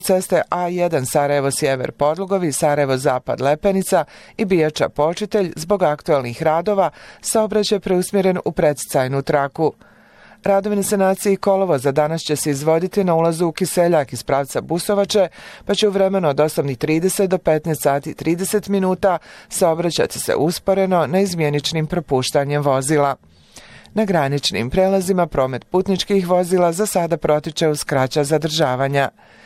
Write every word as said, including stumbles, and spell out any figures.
ceste A jedan Sarajevo-Sjever Podlugovi, Sarajevo-Zapad Lepenica i Bijača Počitelj zbog aktualnih radova saobraćaj preusmjeren u predscajnu traku. Radovi na sanaciji kolovoza danas će se izvoditi na ulazu u Kiseljak iz pravca Busovače, pa će u vremenu od osam i trideset do petnaest sati i trideset minuta saobraćati se usporeno neizmjeničnim propuštanjem vozila. Na graničnim prelazima promet putničkih vozila za sada protiče uz kraća zadržavanja.